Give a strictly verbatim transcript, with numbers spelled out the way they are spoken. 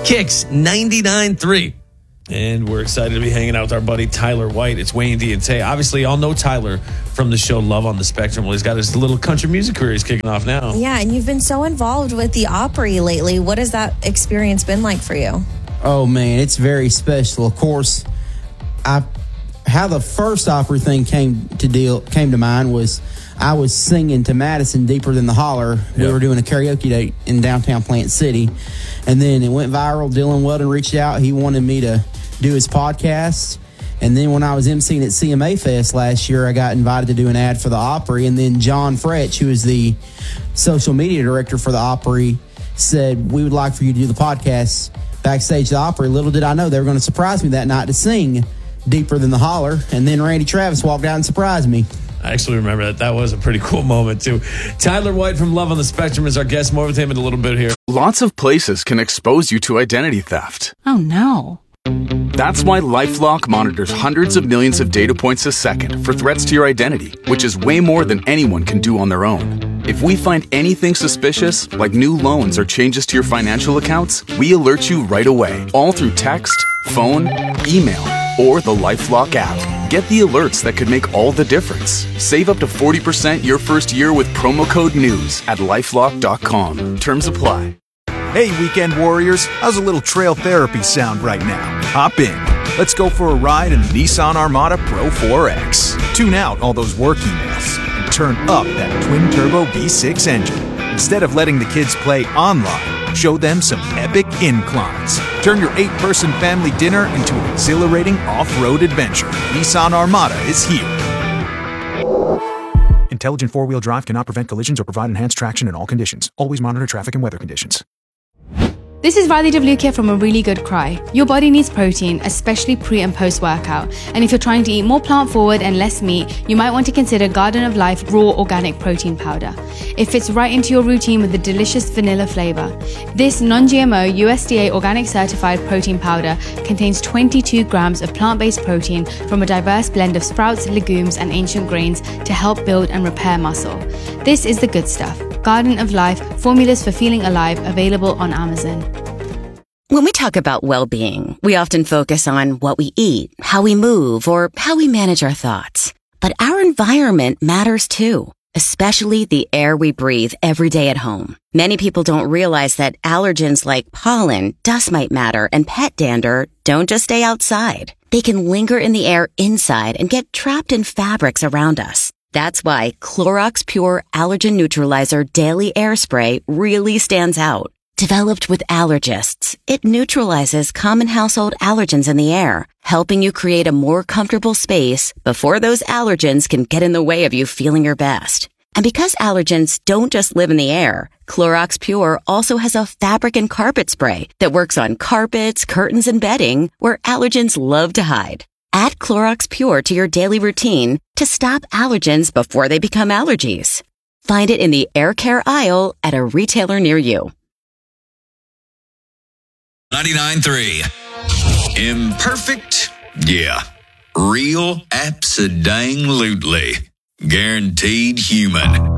Kicks ninety-nine point three. And we're excited to be hanging out with our buddy Tyler White. It's Wayne D and Tay. Obviously, y'all know Tyler from the show Love on the Spectrum. Well, he's got his little country music career he's kicking off now. Yeah, and you've been so involved with the Opry lately. What has that experience been like for you? Oh, man, it's very special. Of course, I how the first Opry thing came to deal came to mind was I was singing to Madison Deeper Than the Holler. Yep. We were doing a karaoke date in downtown Plant City, and then it went viral. Dylan Weldon reached out. He wanted me to do his podcast. And then when I was emceeing at C M A Fest last year, I got invited to do an ad for the Opry. And then John Fretch, who is the social media director for the Opry, said, we would like for you to do the podcast backstage at the Opry. Little did I know they were going to surprise me that night to sing Deeper Than the Holler. And then Randy Travis walked out and surprised me. I actually remember that. That was a pretty cool moment, too. Tyler White from Love on the Spectrum is our guest. More with him in a little bit here. Lots of places can expose you to identity theft. Oh, no. That's why LifeLock monitors hundreds of millions of data points a second for threats to your identity, which is way more than anyone can do on their own. If we find anything suspicious, like new loans or changes to your financial accounts, we alert you right away, all through text, phone, email, or the LifeLock app. Get the alerts that could make all the difference. Save up to forty percent your first year with promo code NEWS at LifeLock dot com. Terms apply. Hey, weekend warriors, how's a little trail therapy sound right now? Hop in. Let's go for a ride in the Nissan Armada Pro four X. Tune out all those work emails and turn up that twin-turbo V six engine. Instead of letting the kids play online, show them some epic inclines. Turn your eight-person family dinner into an exhilarating off-road adventure. Nissan Armada is here. Intelligent four-wheel drive cannot prevent collisions or provide enhanced traction in all conditions. Always monitor traffic and weather conditions. This is Radhi Devlukia from A Really Good Cry. Your body needs protein, especially pre and post workout. And if you're trying to eat more plant forward and less meat, you might want to consider Garden of Life Raw Organic Protein Powder. It fits right into your routine with a delicious vanilla flavor. This non-G M O U S D A organic certified protein powder contains twenty-two grams of plant-based protein from a diverse blend of sprouts, legumes, and ancient grains to help build and repair muscle. This is the good stuff. Garden of Life, formulas for feeling alive, available on Amazon. When we talk about well-being, we often focus on what we eat, how we move, or how we manage our thoughts. But our environment matters too, especially the air we breathe every day at home. Many people don't realize that allergens like pollen, dust mite matter, and pet dander don't just stay outside. They can linger in the air inside and get trapped in fabrics around us. That's why Clorox Pure Allergen Neutralizer Daily Air Spray really stands out. Developed with allergists, it neutralizes common household allergens in the air, helping you create a more comfortable space before those allergens can get in the way of you feeling your best. And because allergens don't just live in the air, Clorox Pure also has a fabric and carpet spray that works on carpets, curtains, and bedding where allergens love to hide. Add Clorox Pure to your daily routine to stop allergens before they become allergies. Find it in the air care aisle at a retailer near you. ninety-nine point three. Imperfect? Yeah. Real? Abso-dang-lutely. Guaranteed human.